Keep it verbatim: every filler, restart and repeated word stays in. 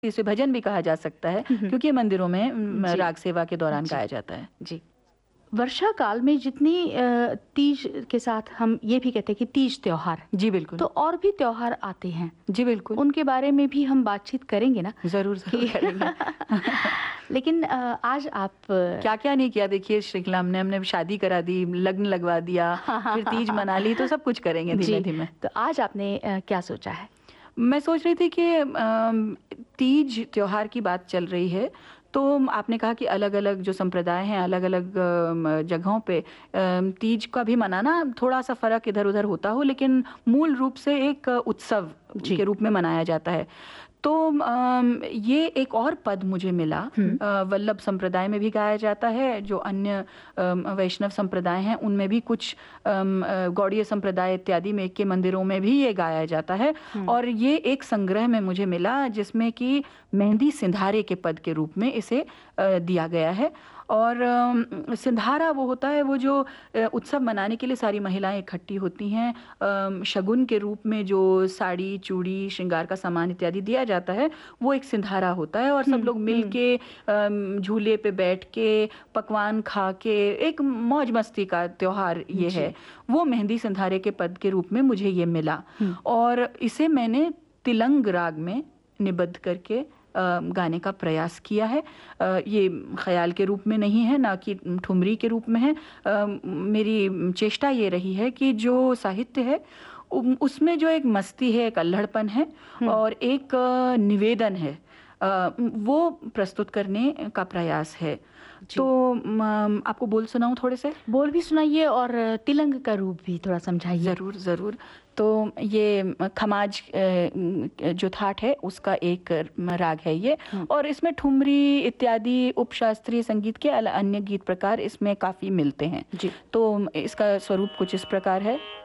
इसे भजन भी कहा जा सकता है हुँ, हुँ। क्योंकि ये मंदिरों में उम, जी। राग सेवा के दौरान जी। गाया जाता है। जी। वर्षा काल में जितनी अ, तीज के साथ हम ये भी कहते हैं कि तीज त्योहार, जी, बिल्कुल। तो और भी त्योहार आते हैं। जी, बिल्कुल। उनके बारे में भी हम बातचीत करेंगे ना ज़रूर, ज़रूर कि करेंगे। लेकिन अ, आज आप क्या-क्या नहीं किया देखिए श्रृंखला हमने, हमने शादी करा दी, लग्न लगवा दिया, फिर तीज मना ली, तो सब कुछ करेंगे जी, धीमे-धीमे। तो आज आपने अ, क्या सोचा है? मैं सोच रही थी कि अम, तीज त्योहार की बात चल रही है, तो आपने कहा कि अलग-अलग जो संप्रदाय हैं, अलग-अलग अम, जगहों पे अम, तीज का भी मनाना थोड़ा-सा फ़र्क इधर-उधर होता हो, लेकिन मूल रूप से एक उत्सव जी। के रूप में मनाया जाता है। तो अम, ये एक और पद मुझे मिला हुँ। अ, वल्लभ संप्रदाय में भी गाया जाता है, जो अन्य अम, वैष्णव संप्रदाय हैं, उनमें भी कुछ अम, अ, गौड़ीय संप्रदाय इत्यादि में के मंदिरों में भी ये गाया जाता है हुँ। और ये एक संग्रह में मुझे मिला जिसमें कि मेहंदी सिंधारे के पद के रूप में इसे अ, दिया गया है और अम, सिंधारा वो होता है वो जो अ, उत्सव मनाने के लिए सारी महिलाएँ इकट्ठी होती हैं अम, शगुन के रूप में जो साड़ी, चूड़ी, श्रृंगार का सामान इत्यादि दिया जाता है, वो एक सिंधारा होता है और सब हुँ, लोग मिल हुँ। के अम, झूले पे बैठ के, पकवान खा के एक मौज-मस्ती का त्योहार ये है। जी। वो मेहंदी सिंधारे के पद के रूप में मुझे ये मिला हुँ। और इसे मैंने तिलंग राग में निबद्ध करके अ, गाने का प्रयास किया है। अ, ये ख़याल के रूप में नहीं है, ना कि ठुमरी के रूप में है। अ, मेरी चेष्टा ये रही है कि जो साहित्य है उम, उसमें जो एक मस्ती है, एक अल्हड़पन है हुँ। और एक अ, निवेदन है अ, वो प्रस्तुत करने का प्रयास है। तो जी। म आपको बोल सुनाऊँ थोड़े से? बोल भी सुनाइए और तिलंग का रूप भी थोड़ा समझाइए। ज़रूर, ज़रूर। तो ये खमाज अ, उम, जो थाट है उसका एक म राग है ये हुँ। और इसमें ठुमरी इत्यादि उपशास्त्रीय संगीत के अल अन्य गीत प्रकार इसमें काफ़ी मिलते हैं। जी। तो इसका स्वरूप कुछ इस प्रकार है।